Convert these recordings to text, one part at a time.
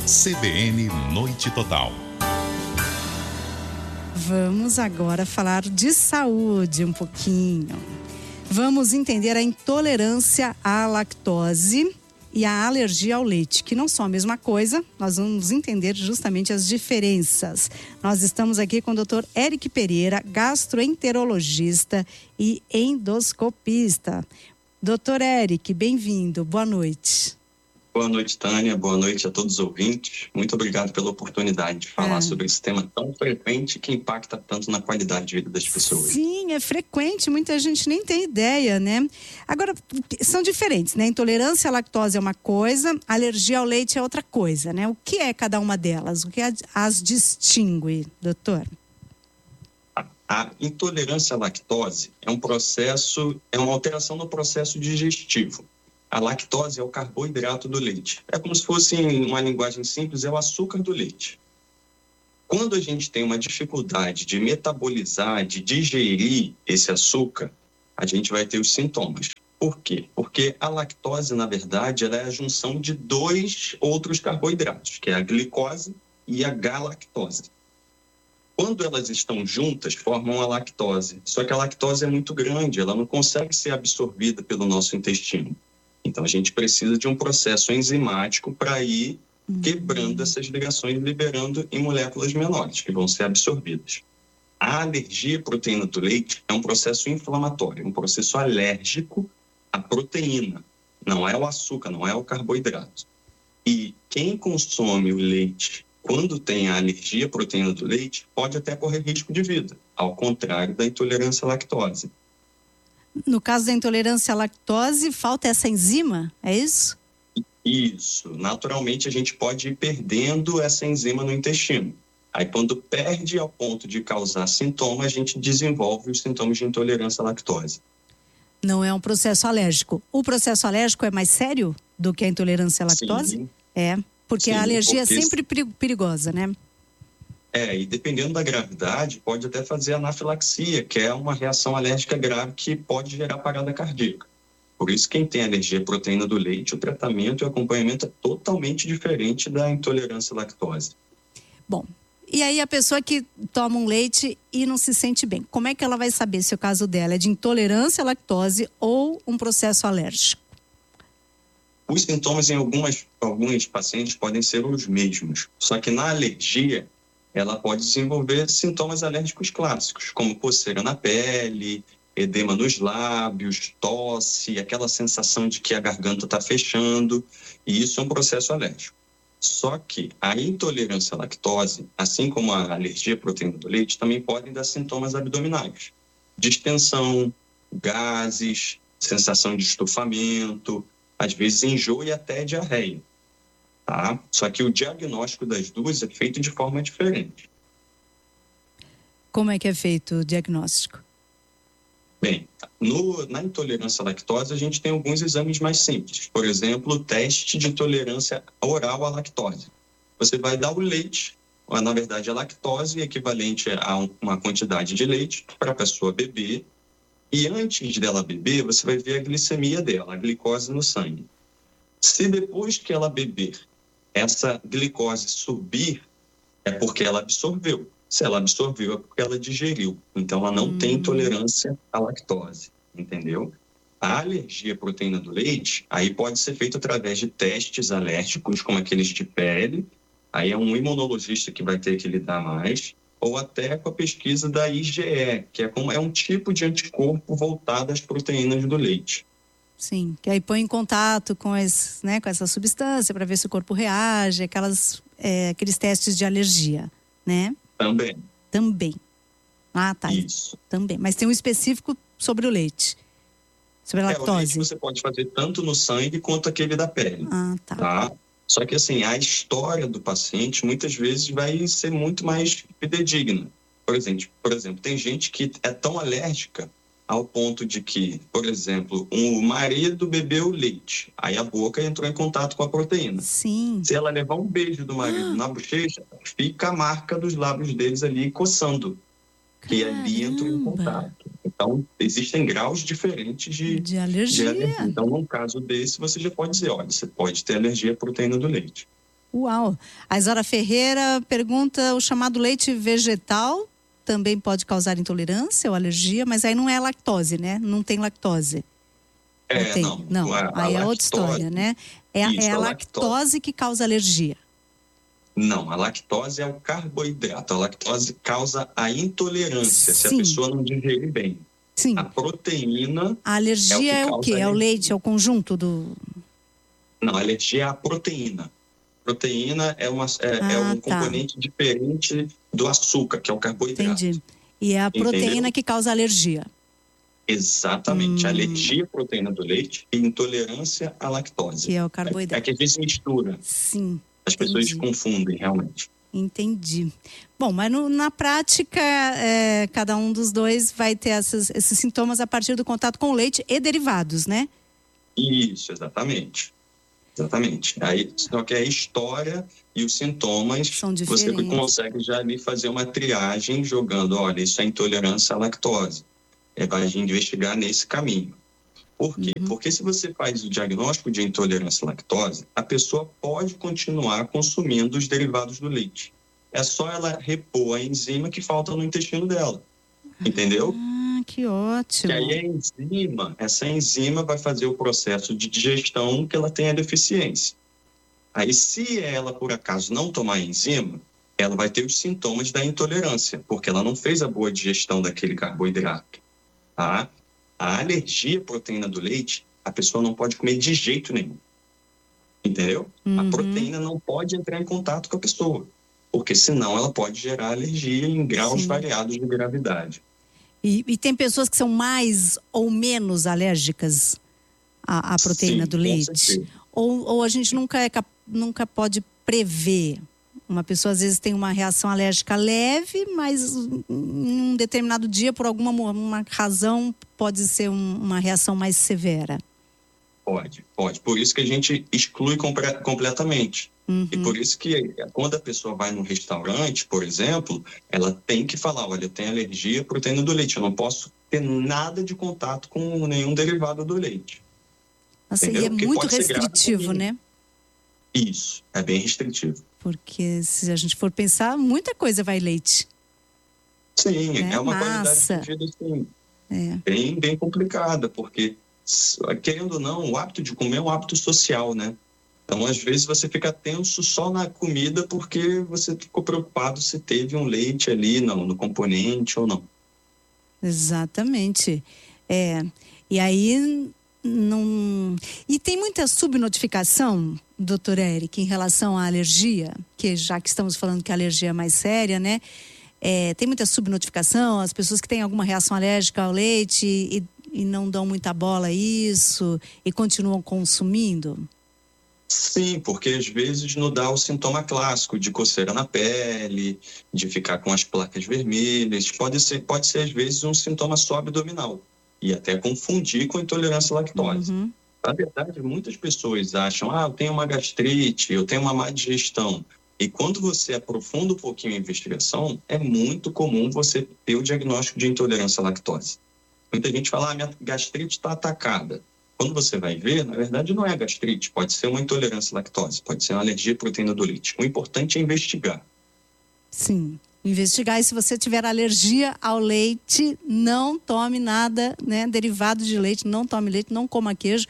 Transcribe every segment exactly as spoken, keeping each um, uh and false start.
C B N Noite Total. Vamos agora falar de saúde um pouquinho. Vamos entender a intolerância à lactose e a alergia ao leite, que não são a mesma coisa. Nós vamos entender justamente as diferenças. Nós estamos aqui com o doutor Eric Pereira, gastroenterologista e endoscopista. doutor Eric, bem-vindo, boa noite. Boa noite, Tânia, boa noite a todos os ouvintes. Muito obrigado pela oportunidade de falar é. sobre esse tema tão frequente que impacta tanto na qualidade de vida das pessoas. Sim, é frequente, muita gente nem tem ideia, né? Agora, são diferentes, né? Intolerância à lactose é uma coisa, alergia ao leite é outra coisa, né? O que é cada uma delas? O que as distingue, doutor? A intolerância à lactose é um processo, é uma alteração no processo digestivo. A lactose é o carboidrato do leite. É como se fosse, em uma linguagem simples, é o açúcar do leite. Quando a gente tem uma dificuldade de metabolizar, de digerir esse açúcar, a gente vai ter os sintomas. Por quê? Porque a lactose, na verdade, ela é a junção de dois outros carboidratos, que é a glicose e a galactose. Quando elas estão juntas, formam a lactose. Só que a lactose é muito grande, ela não consegue ser absorvida pelo nosso intestino. Então, a gente precisa de um processo enzimático para ir uhum. quebrando essas ligações, liberando em moléculas menores, que vão ser absorvidas. A alergia à proteína do leite é um processo inflamatório, um processo alérgico à proteína. Não é o açúcar, não é o carboidrato. E quem consome o leite quando tem a alergia à proteína do leite pode até correr risco de vida, ao contrário da intolerância à lactose. No caso da intolerância à lactose, falta essa enzima, é isso? Isso. Naturalmente, a gente pode ir perdendo essa enzima no intestino. Aí, quando perde ao ponto de causar sintomas, a gente desenvolve os sintomas de intolerância à lactose. Não é um processo alérgico. O processo alérgico é mais sério do que a intolerância à lactose? Sim. É, porque Sim, a alergia porque... é sempre perigosa, né? É, e dependendo da gravidade, pode até fazer anafilaxia, que é uma reação alérgica grave que pode gerar parada cardíaca. Por isso, quem tem alergia à proteína do leite, o tratamento e o acompanhamento é totalmente diferente da intolerância à lactose. Bom, e aí a pessoa que toma um leite e não se sente bem, como é que ela vai saber se o caso dela é de intolerância à lactose ou um processo alérgico? Os sintomas em algumas, alguns pacientes podem ser os mesmos, só que na alergia, ela pode desenvolver sintomas alérgicos clássicos, como coceira na pele, edema nos lábios, tosse, aquela sensação de que a garganta está fechando, e isso é um processo alérgico. Só que a intolerância à lactose, assim como a alergia à proteína do leite, também podem dar sintomas abdominais, distensão, gases, sensação de estufamento, às vezes enjoo e até diarreia. Tá? Só que o diagnóstico das duas é feito de forma diferente. Como é que é feito o diagnóstico? Bem, no, na intolerância à lactose, a gente tem alguns exames mais simples. Por exemplo, o teste de tolerância oral à lactose. Você vai dar o leite, ou, na verdade a lactose, equivalente a uma quantidade de leite para a pessoa beber. E antes dela beber, você vai ver a glicemia dela, a glicose no sangue. Se depois que ela beber, essa glicose subir, é porque ela absorveu. Se ela absorveu, é porque ela digeriu. Então, ela não hum. tem intolerância à lactose, entendeu? A alergia à proteína do leite, aí pode ser feito através de testes alérgicos, como aqueles de pele. Aí é um imunologista que vai ter que lidar mais. Ou até com a pesquisa da I G E, que é, como, é um tipo de anticorpo voltado às proteínas do leite. Sim, que aí põe em contato com, esse, né, com essa substância para ver se o corpo reage, aquelas, é, aqueles testes de alergia, né? Também. Também. Ah, tá. Isso. Também. Mas tem um específico sobre o leite, sobre a lactose. É, o leite você pode fazer tanto no sangue quanto aquele da pele. Ah, tá. Tá? Só que, assim, a história do paciente muitas vezes vai ser muito mais fidedigna. Por exemplo, por exemplo, tem gente que é tão alérgica ao ponto de que, por exemplo, um marido bebeu leite, aí a boca entrou em contato com a proteína. Sim. Se ela levar um beijo do marido ah. na bochecha, fica a marca dos lábios deles ali coçando, que ali entrou em contato. Então, existem graus diferentes de, de, alergia. de alergia. Então, num caso desse, você já pode dizer, olha, você pode ter alergia à proteína do leite. Uau! A Isora Ferreira pergunta, o chamado leite vegetal também pode causar intolerância ou alergia, mas aí não é lactose, né? Não tem lactose. É, não tem? não. Não, A, a aí é lactose, outra história, né? É, isso, é a, a lactose, lactose que causa alergia. Não, a lactose é o carboidrato. A lactose causa a intolerância, Sim. se a pessoa não digerir bem. Sim. A proteína A alergia é o, é o quê? É o leite, é o conjunto do... Não, a alergia é a proteína. Proteína é, uma, é, ah, é um tá. componente diferente do açúcar, que é o carboidrato. Entendi. E é a proteína Entendeu? Que causa alergia. Exatamente. Hum. Alergia à proteína do leite e intolerância à lactose. Que é o carboidrato. É, é que às vezes mistura. Sim. As entendi. pessoas confundem, realmente. Entendi. Bom, mas no, na prática, é, cada um dos dois vai ter essas, esses sintomas a partir do contato com o leite e derivados, né? Isso, exatamente. Exatamente. Aí, só que a história e os sintomas, são você diferentes. consegue já ali fazer uma triagem jogando, olha, isso é intolerância à lactose. É, vai investigar nesse caminho. Por quê? Uhum. Porque se você faz o diagnóstico de intolerância à lactose, a pessoa pode continuar consumindo os derivados do leite. É só ela repor a enzima que falta no intestino dela. Entendeu? Ah, que ótimo. Que aí a enzima, essa enzima vai fazer o processo de digestão que ela tem a deficiência. Aí, se ela, por acaso, não tomar a enzima, ela vai ter os sintomas da intolerância, porque ela não fez a boa digestão daquele carboidrato. Tá? A alergia à proteína do leite, a pessoa não pode comer de jeito nenhum. Entendeu? Uhum. A proteína não pode entrar em contato com a pessoa, porque senão ela pode gerar alergia em graus Sim. variados de gravidade. E, e tem pessoas que são mais ou menos alérgicas à, à proteína Sim, do leite? Ou, ou a gente nunca, é, nunca pode prever? Uma pessoa às vezes tem uma reação alérgica leve, mas em um determinado dia, por alguma uma razão, pode ser um, uma reação mais severa. Pode, pode. Por isso que a gente exclui compre- completamente. Uhum. E por isso que quando a pessoa vai num restaurante, por exemplo, ela tem que falar, olha, eu tenho alergia à proteína do leite, eu não posso ter nada de contato com nenhum derivado do leite. Nossa, e é muito restritivo, né? Isso, é bem restritivo. Porque se a gente for pensar, muita coisa vai leite. Sim, né? É uma Massa. qualidade de vida assim, é. bem, bem complicada, porque, querendo ou não, o hábito de comer é um hábito social, né? Então, às vezes, você fica tenso só na comida porque você ficou preocupado se teve um leite ali no, no componente ou não. Exatamente. É, e aí, não... E tem muita subnotificação, doutor Eric, em relação à alergia, que já que estamos falando que a alergia é mais séria, né? É, tem muita subnotificação, as pessoas que têm alguma reação alérgica ao leite e, e não dão muita bola a isso e continuam consumindo? Sim, porque às vezes não dá o sintoma clássico de coceira na pele, de ficar com as placas vermelhas. Pode ser, pode ser às vezes, um sintoma só abdominal e até confundir com intolerância à lactose. Uhum. Na verdade, muitas pessoas acham, ah, eu tenho uma gastrite, eu tenho uma má digestão. E quando você aprofunda um pouquinho a investigação, é muito comum você ter o diagnóstico de intolerância à lactose. Muita gente fala, ah, minha gastrite está atacada. Quando você vai ver, na verdade não é gastrite, pode ser uma intolerância à lactose, pode ser uma alergia à proteína do leite. O importante é investigar. Sim, investigar. E se você tiver alergia ao leite, não tome nada, né, derivado de leite, não tome leite, não coma queijo,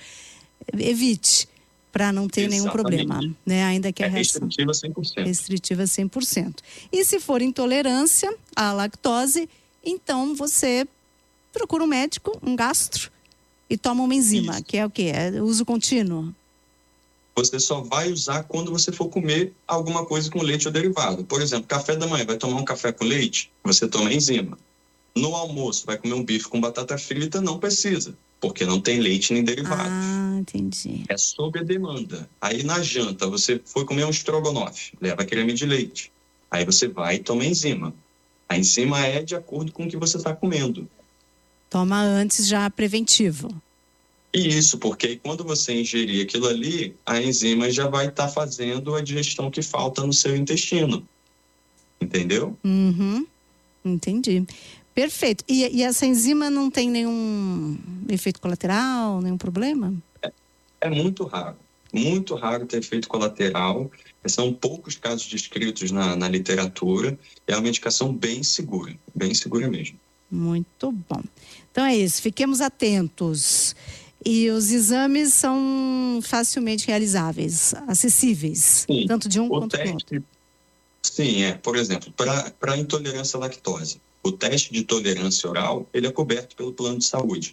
evite, para não ter Exatamente. Nenhum problema, né? Ainda que a é reação restritiva cem por cento. Restritiva cem por cento. E se for intolerância à lactose, então você procura um médico, um gastro, e toma uma enzima, Isso. que é o quê? É uso contínuo. Você só vai usar quando você for comer alguma coisa com leite ou derivado. Por exemplo, café da manhã, vai tomar um café com leite, você toma enzima. No almoço, vai comer um bife com batata frita, não precisa, porque não tem leite nem derivados. Ah, entendi. É sob a demanda. Aí na janta, você foi comer um estrogonofe, leva creme de leite. Aí você vai e toma enzima. A enzima é de acordo com o que você está comendo. Toma antes já preventivo. Isso, porque quando você ingerir aquilo ali, a enzima já vai estar tá fazendo a digestão que falta no seu intestino. Entendeu? Uhum, entendi. Perfeito. E, e essa enzima não tem nenhum efeito colateral, nenhum problema? É, é muito raro. muito raro ter efeito colateral. São poucos casos descritos na, na literatura. É uma medicação bem segura, bem segura mesmo. Muito bom. Então é isso, fiquemos atentos. E os exames são facilmente realizáveis, acessíveis, sim, tanto de um quanto do outro. Sim, é. Por exemplo, para intolerância à lactose, o teste de tolerância oral, ele é coberto pelo plano de saúde.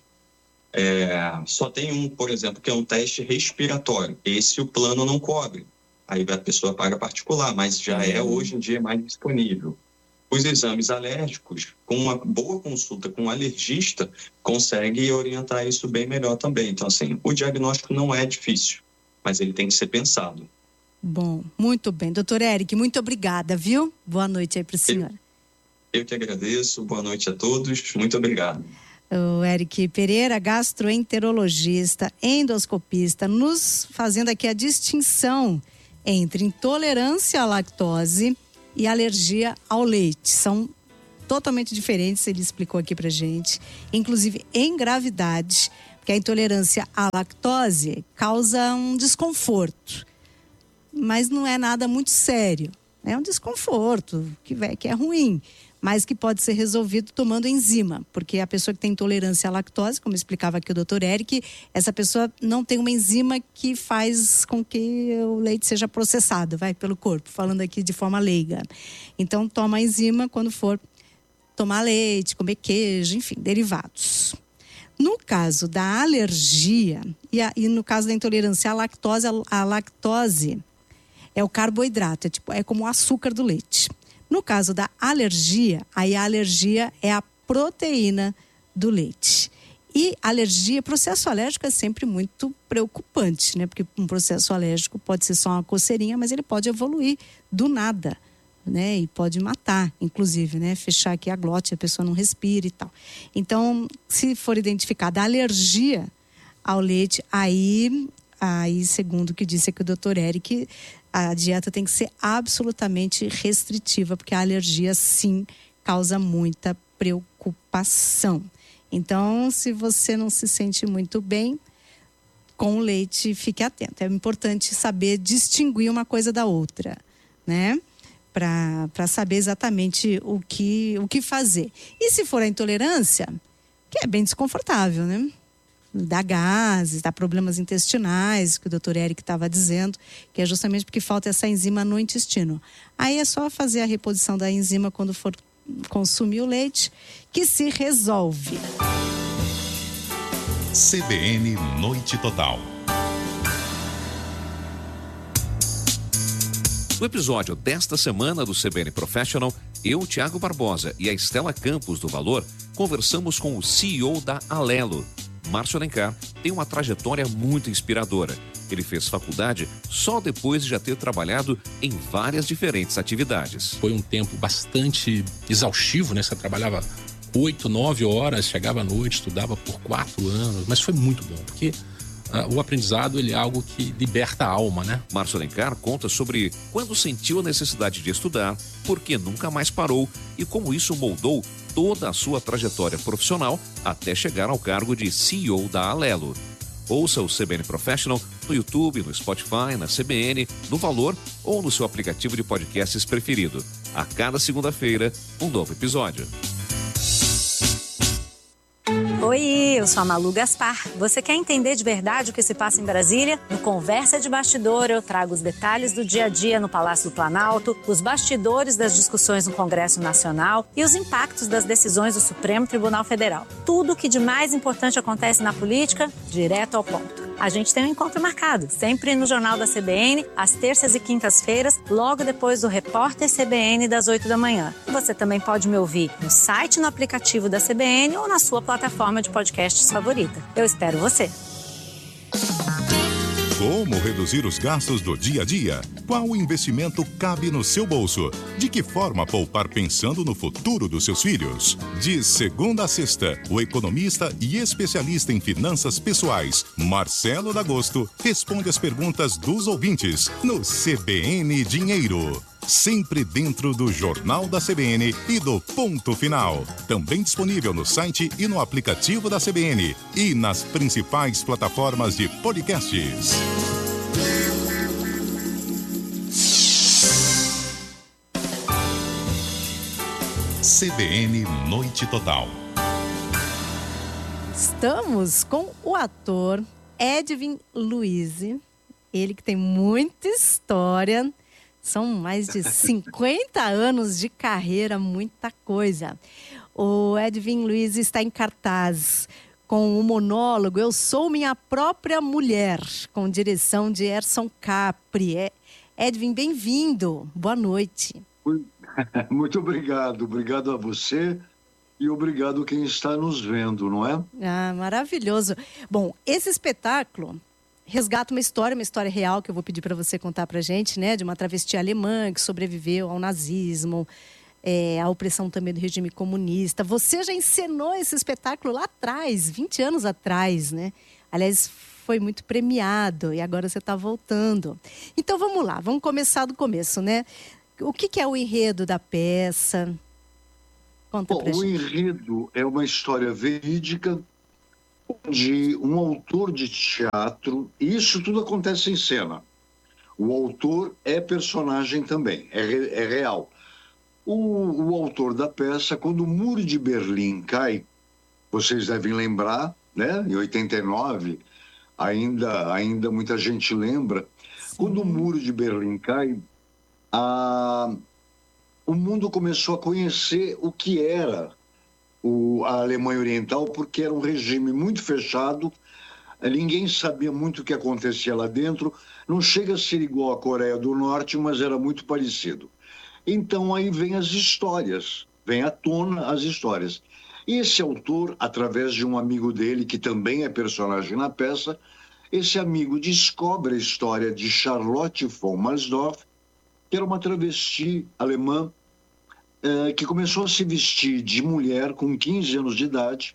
É, só tem um, por exemplo, que é um teste respiratório. Esse o plano não cobre. Aí a pessoa paga particular, mas já é hoje em dia mais disponível. Os exames alérgicos, com uma boa consulta com um alergista, consegue orientar isso bem melhor também. Então, assim, o diagnóstico não é difícil, mas ele tem que ser pensado. Bom, muito bem. Doutor Eric, muito obrigada, viu? Boa noite aí para o senhor. Eu, eu que agradeço. Boa noite a todos. Muito obrigado. O Eric Pereira, gastroenterologista, endoscopista, nos fazendo aqui a distinção entre intolerância à lactose e alergia ao leite. São totalmente diferentes, ele explicou aqui pra gente. Inclusive em gravidade, porque a intolerância à lactose causa um desconforto. Mas não é nada muito sério. É um desconforto que é, que é ruim, mas que pode ser resolvido tomando enzima. Porque a pessoa que tem intolerância à lactose, como explicava aqui o doutor Eric, essa pessoa não tem uma enzima que faz com que o leite seja processado, vai, pelo corpo, falando aqui de forma leiga. Então, toma a enzima quando for tomar leite, comer queijo, enfim, derivados. No caso da alergia e, a, e no caso da intolerância à lactose, a, a lactose é o carboidrato, é, tipo, é como o açúcar do leite. No caso da alergia, aí a alergia é a proteína do leite. E alergia, processo alérgico é sempre muito preocupante, né? Porque um processo alérgico pode ser só uma coceirinha, mas ele pode evoluir do nada, né? E pode matar, inclusive, né? Fechar aqui a glote, a pessoa não respira e tal. Então, se for identificada a alergia ao leite, aí, aí segundo o que disse aqui o doutor Eric, a dieta tem que ser absolutamente restritiva, porque a alergia, sim, causa muita preocupação. Então, se você não se sente muito bem com o leite, fique atento. É importante saber distinguir uma coisa da outra, né? Para saber exatamente o que, o que fazer. E se for a intolerância, que é bem desconfortável, né? Dá gases, dá problemas intestinais, que o doutor Eric estava dizendo, que é justamente porque falta essa enzima no intestino. Aí é só fazer a reposição da enzima quando for consumir o leite, que se resolve. C B N Noite Total. No episódio desta semana do C B N Professional, eu, Tiago Barbosa e a Estela Campos do Valor, conversamos com o C E O da Alelo. Márcio Alencar tem uma trajetória muito inspiradora. Ele fez faculdade só depois de já ter trabalhado em várias diferentes atividades. Foi um tempo bastante exaustivo, né? Você trabalhava oito, nove horas, chegava à noite, estudava por quatro anos, mas foi muito bom, porque uh, o aprendizado ele é algo que liberta a alma, né? Márcio Alencar conta sobre quando sentiu a necessidade de estudar, por que nunca mais parou e como isso moldou toda a sua trajetória profissional até chegar ao cargo de C E O da Alelo. Ouça o C B N Professional no YouTube, no Spotify, na C B N, no Valor ou no seu aplicativo de podcasts preferido. A cada segunda-feira, um novo episódio. Oi, eu sou a Malu Gaspar. Você quer entender de verdade o que se passa em Brasília? No Conversa de Bastidor, eu trago os detalhes do dia a dia no Palácio do Planalto, os bastidores das discussões no Congresso Nacional e os impactos das decisões do Supremo Tribunal Federal. Tudo o que de mais importante acontece na política, direto ao ponto. A gente tem um encontro marcado, sempre no Jornal da C B N, às terças e quintas-feiras, logo depois do Repórter C B N das oito da manhã. Você também pode me ouvir no site, no aplicativo da C B N ou na sua plataforma de podcasts favorita. Eu espero você. Como reduzir os gastos do dia a dia? Qual investimento cabe no seu bolso? De que forma poupar pensando no futuro dos seus filhos? De segunda a sexta, o economista e especialista em finanças pessoais, Marcelo D'Agosto, responde as perguntas dos ouvintes no C B N Dinheiro. Sempre dentro do Jornal da C B N e do Ponto Final. Também disponível no site e no aplicativo da C B N e nas principais plataformas de podcasts. C B N Noite Total. Estamos com o ator Edwin Luiz, ele que tem muita história, são mais de cinquenta anos de carreira, muita coisa. O Edwin Luiz está em cartaz com o monólogo Eu Sou Minha Própria Mulher, com direção de Erson Capri. Edwin, bem-vindo, boa noite. Muito obrigado, obrigado a você e obrigado quem está nos vendo, não é? Ah, maravilhoso. Bom, esse espetáculo resgata uma história, uma história real que eu vou pedir para você contar pra gente, né? De uma travesti alemã que sobreviveu ao nazismo, é, à opressão também do regime comunista. Você já encenou esse espetáculo lá atrás, vinte anos atrás, né? Aliás, foi muito premiado e agora você está voltando. Então vamos lá, vamos começar do começo, né? O que, que é o enredo da peça? Conta Bom, pra gente. O enredo é uma história verídica de um autor de teatro, e isso tudo acontece em cena. O autor é personagem também, é, é real. O, o autor da peça, quando o Muro de Berlim cai, vocês devem lembrar, né? Em oitenta e nove, ainda, ainda muita gente lembra. Sim. Quando o Muro de Berlim cai, a, o mundo começou a conhecer o que era o, a Alemanha Oriental, porque era um regime muito fechado, ninguém sabia muito o que acontecia lá dentro, não chega a ser igual à Coreia do Norte, mas era muito parecido. Então aí vem as histórias, vem à tona as histórias. E esse autor, através de um amigo dele, que também é personagem na peça, esse amigo descobre a história de Charlotte von Marsdorf, que era uma travesti alemã eh, que começou a se vestir de mulher com quinze anos de idade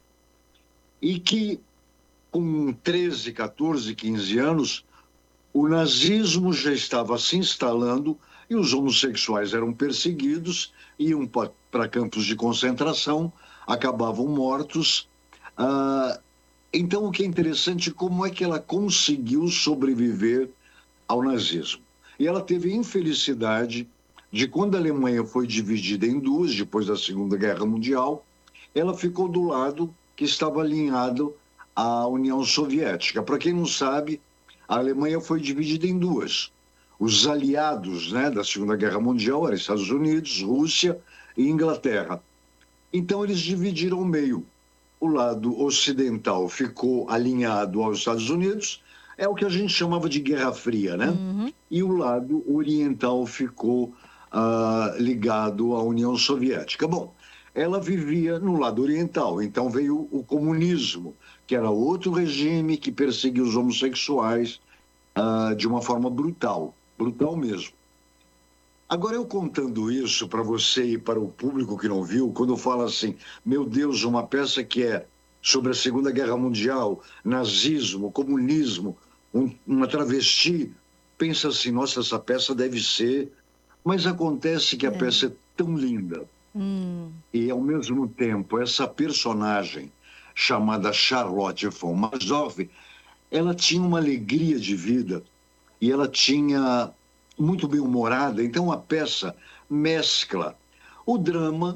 e que, com treze, quatorze, quinze anos, o nazismo já estava se instalando e os homossexuais eram perseguidos, iam para campos de concentração, acabavam mortos. Ah, então, o que é interessante, como é que ela conseguiu sobreviver ao nazismo? E ela teve a infelicidade de, quando a Alemanha foi dividida em duas, depois da Segunda Guerra Mundial, ela ficou do lado que estava alinhado à União Soviética. Para quem não sabe, a Alemanha foi dividida em duas. Os aliados, né, da Segunda Guerra Mundial eram Estados Unidos, Rússia e Inglaterra. Então, eles dividiram o meio. O lado ocidental ficou alinhado aos Estados Unidos, é o que a gente chamava de Guerra Fria, né? Uhum. E o lado oriental ficou uh, ligado à União Soviética. Bom, ela vivia no lado oriental, então veio o comunismo, que era outro regime que perseguia os homossexuais uh, de uma forma brutal, brutal mesmo. Agora, eu contando isso para você e para o público que não viu, quando eu falo assim, meu Deus, uma peça que é sobre a Segunda Guerra Mundial, nazismo, comunismo, um, uma travesti, pensa assim, nossa, essa peça deve ser... Mas acontece que a é. peça é tão linda. Hum. E, ao mesmo tempo, essa personagem, chamada Charlotte von Marsdorf, ela tinha uma alegria de vida e ela tinha... muito bem-humorada, então a peça mescla o drama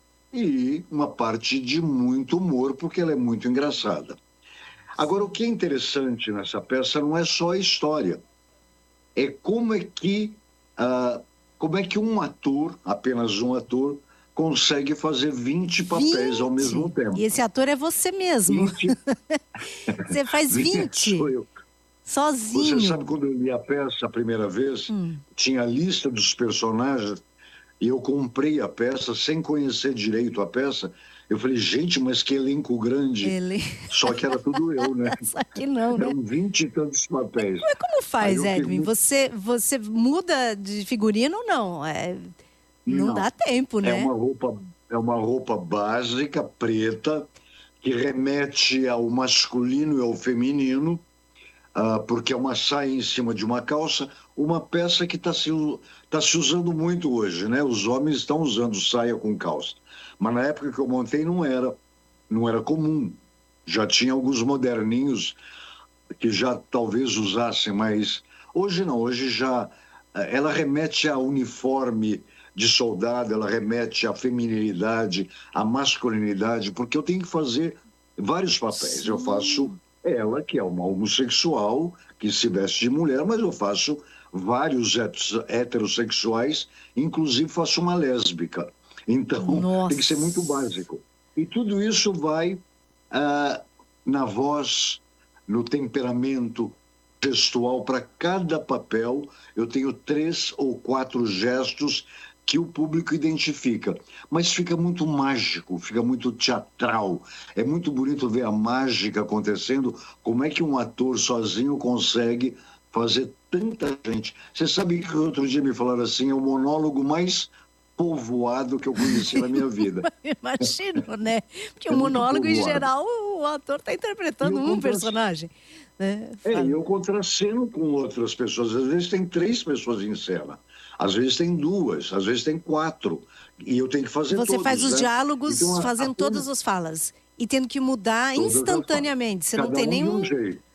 e uma parte de muito humor, porque ela é muito engraçada. Agora, o que é interessante nessa peça não é só a história, é como é que, uh, como é que um ator, apenas um ator, consegue fazer vinte papéis vinte? Ao mesmo tempo. E esse ator é você mesmo. vinte Você faz vinte? Sou eu. Sozinho. Você sabe, quando eu li a peça a primeira vez, hum. tinha a lista dos personagens e eu comprei a peça sem conhecer direito a peça. Eu falei, gente, mas que elenco grande. Ele... Só que era tudo eu, né? Só que não, né? Eram vinte e tantos papéis. Mas como faz, Edwin? Fiquei... Você, você muda de figurino ou não? É... Não, não dá tempo, né? É uma roupa, é uma roupa básica, preta, que remete ao masculino e ao feminino. Uh, porque é uma saia em cima de uma calça, uma peça que está se, tá se usando muito hoje, né? Os homens estão usando saia com calça. Mas na época que eu montei não era, não era comum. Já tinha alguns moderninhos que já talvez usassem, mas hoje não, hoje já... Ela remete a uniforme de soldado, ela remete à feminilidade, à masculinidade, porque eu tenho que fazer vários papéis. Sim. Eu faço ela, que é uma homossexual, que se veste de mulher, mas eu faço vários heterossexuais, inclusive faço uma lésbica. Então, Nossa. Tem que ser muito básico. E tudo isso vai ah, na voz, no temperamento gestual. Para cada papel, eu tenho três ou quatro gestos que o público identifica. Mas fica muito mágico, fica muito teatral. É muito bonito ver a mágica acontecendo. Como é que um ator sozinho consegue fazer tanta gente? Você sabe que outro dia me falaram assim, é o monólogo mais povoado que eu conheci na minha vida. Imagino, né? Porque é o monólogo, em geral, o ator está interpretando um contra... personagem. Né? É, e eu contraceno com outras pessoas. Às vezes tem três pessoas em cena. Às vezes tem duas, às vezes tem quatro. E eu tenho que fazer Você todos, faz os né? diálogos então, fazendo a... todas as falas. E tendo que mudar todas instantaneamente. Você não tem um nenhum... de um jeito.